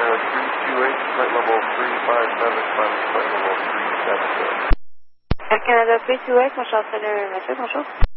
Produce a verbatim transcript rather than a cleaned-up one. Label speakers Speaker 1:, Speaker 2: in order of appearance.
Speaker 1: three two eight, flight level three five seven, flight level three seven six.
Speaker 2: Air Canada three two eight, Montreal Salut, monsieur, bonjour.